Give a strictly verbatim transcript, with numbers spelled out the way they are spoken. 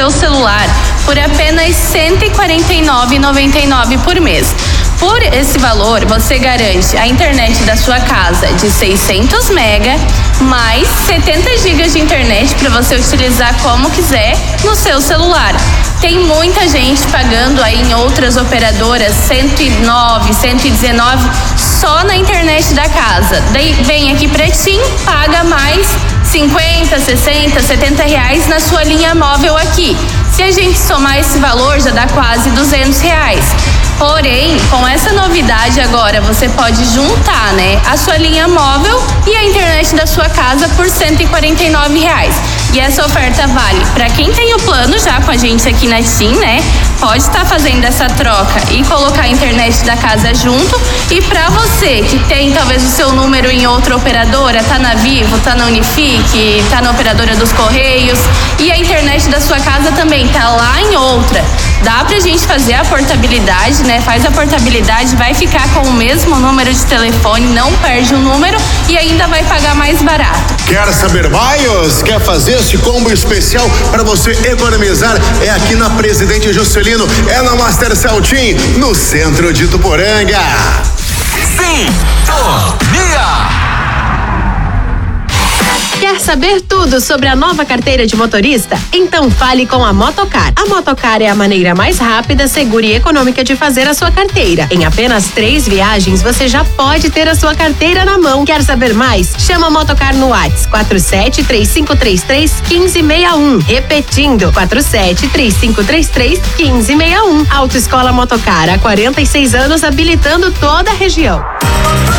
seu celular por apenas cento e quarenta e nove reais e noventa e nove centavos por mês. Por esse valor, você garante a internet da sua casa de seiscentos mega mais setenta gigas de internet para você utilizar como quiser no seu celular. Tem muita gente pagando aí em outras operadoras cento e nove, cento e dezenove só na internet da casa. Daí vem aqui pra TIM, paga mais cinquenta, sessenta, setenta reais na sua linha móvel aqui. Se a gente somar esse valor, já dá quase duzentos reais. Porém, com essa novidade agora, você pode juntar, né, a sua linha móvel e a internet da sua casa por cento e quarenta e nove reais. E essa oferta vale para quem tem o plano já com a gente aqui na TIM, né? Pode estar fazendo essa troca e colocar a internet da casa junto. E para você que tem talvez o seu número em outra operadora, tá na Vivo, tá na Unifique, tá na operadora dos Correios e a internet da sua casa também tá lá em outra. Dá pra gente fazer a portabilidade, né? Faz a portabilidade, vai ficar com o mesmo número de telefone, não perde o número e ainda vai pagar mais barato. Quer saber mais? Quer fazer este combo especial para você economizar? É aqui na Presidente Juscelino, é na Mastercell TIM, no centro de Tuporanga. Sintonia. Quer saber tudo sobre a nova carteira de motorista? Então fale com a Motocar. A Motocar é a maneira mais rápida, segura e econômica de fazer a sua carteira. Em apenas três viagens, você já pode ter a sua carteira na mão. Quer saber mais? Chama a Motocar no WhatsApp quatro sete três cinco três três um cinco seis um. Repetindo, quatro sete três cinco três três um cinco seis um. Autoescola Motocar, há quarenta e seis anos habilitando toda a região.